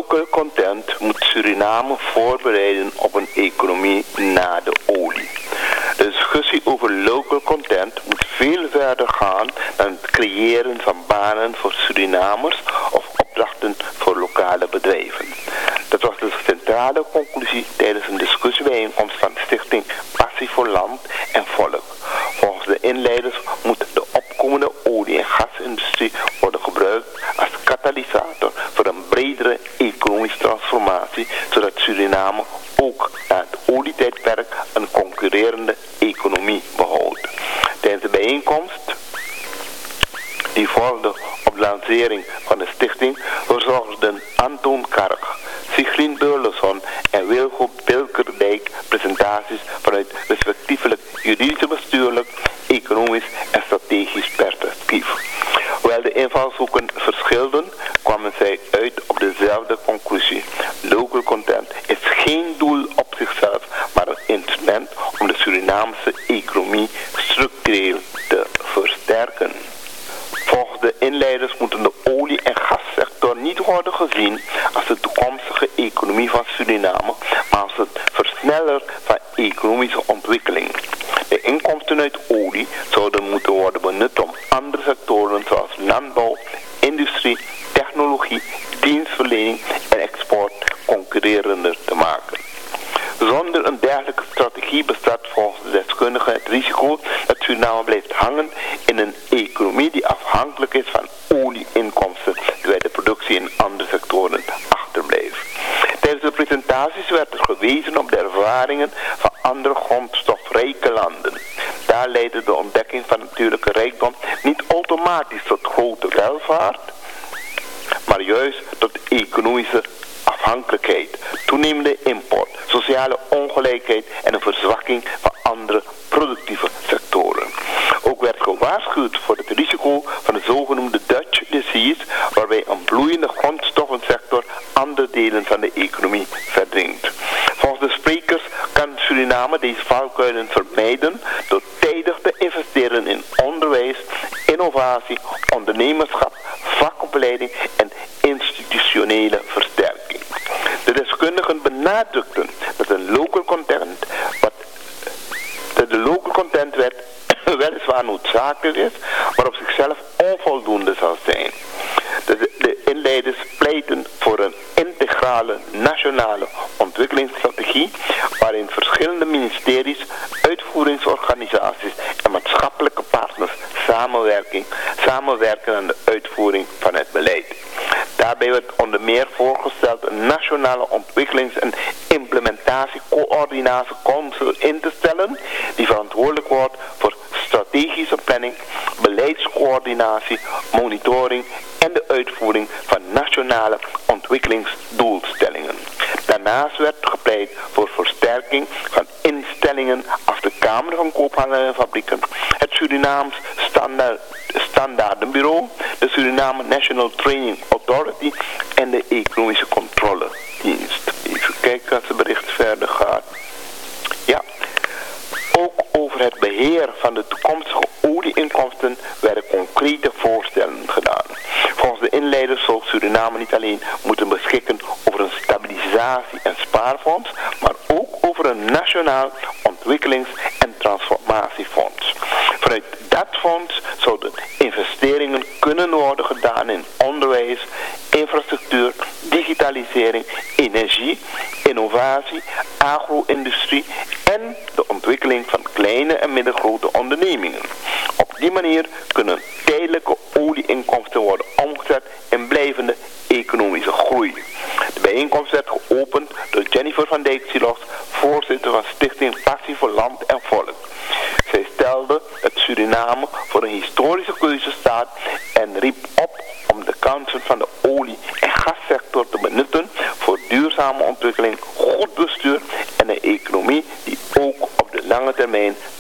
local content moet Suriname voorbereiden op een economie na de olie. De discussie over local content moet veel verder gaan dan het creëren van banen voor Surinamers of opdrachten voor lokale bedrijven. Dat was de centrale conclusie tijdens een discussiebijeenkomst van de Stichting Passie voor Land en Volk. Volgens de inleiders moet de opkomende olie- en gasindustrie worden gebruikt als katalysator voor een bredere economische transformatie, zodat Suriname ook na het olietijdperk een concurrerende economie behoudt. Tijdens de bijeenkomst, die volgde op de lancering van de stichting, verzorgden Anton Karg, Sigrien Burleson en Wilgo Bilkerdijk presentaties vanuit respectievelijk juridisch, bestuurlijk, economisch en strategisch perspectief. Hoewel de invalshoeken verschilden, kwamen zij uit op dezelfde conclusie. Local content is geen doel op zichzelf, maar een instrument om de Surinaamse economie structureel te versterken. Volgens de inleiders moeten de olie- en gassector niet worden gezien als de toekomstige economie van Suriname, maar als het versneller van economische ontwikkeling. De inkomsten uit olie zouden moeten worden benut om andere sectoren zoals landbouw, industrie, technologie, dienstverlening en export concurrerender te maken. Zonder een dergelijke strategie bestaat volgens de deskundigen het risico dat Suriname blijft hangen in een economie die afhankelijk is van olieinkomsten, terwijl de productie in andere sectoren achterblijft. Tijdens de presentaties werd er gewezen op de ervaringen van andere grondstofrijke landen. Daar leidde de ontdekking van natuurlijke rijkdom niet automatisch tot grote welvaart, maar juist tot economische afhankelijkheid, toenemende import, sociale ongelijkheid en een verzwakking van andere productieve sectoren. Ook werd gewaarschuwd voor het risico van de zogenoemde Dutch disease, waarbij een bloeiende grondstoffensector andere delen van de economie verdringt. Volgens de sprekers kan Suriname deze valkuilen vermijden door tijdig te investeren in onderwijs, innovatie, ondernemerschap, vakopleiding en institutionele versterking. De deskundigen benadrukten dat de local contentwet weliswaar noodzakelijk is, maar op zichzelf onvoldoende zal zijn. De inleiders pleiten voor een integrale nationale ontwikkelingsstrategie waarin verschillende ministeries, uitvoeringsorganisaties en maatschappelijke partners samenwerken aan de uitvoering van het beleid. Daarbij werd onder meer voorgesteld een nationale ontwikkelings- en implementatiecoördinatiecouncil in te stellen die verantwoordelijk wordt voor strategische planning, beleidscoördinatie, monitoring en de uitvoering van nationale ontwikkelingsdoelstellingen. Daarnaast werd gepleit voor versterking van instellingen als de Kamer van Koophandel en Fabrieken, het Surinaams Standaardenbureau, de Suriname National Training Authority en de Economische Controledienst. Even kijken als het bericht verder gaat. Ja, ook over het beheer van de toekomstige olieinkomsten werden concrete voorstellen gedaan. Volgens de inleiders zou Suriname niet alleen moeten beschikken over een stabilisatie- en spaarfonds, maar ook over een nationaal ontwikkelings- en transformatiefonds. Vanuit dat fonds zouden investeringen kunnen worden gedaan in onderwijs, infrastructuur, digitalisering, energie, innovatie, agro-industrie en de ontwikkeling van kleine en middelgrote ondernemingen. Op die manier kunnen tijdelijke olieinkomsten worden omgezet in blijvende economische groei. De bijeenkomst werd geopend door Jennifer van Dijk-Silos, voorzitter van Stichting Passie voor Land en Volk. Zij stelde dat Suriname voor een historische keuze staat en riep op om de kansen van de olie- en gassector te benutten voor duurzame ontwikkeling, goed bestuur en een economie die ook op de lange termijn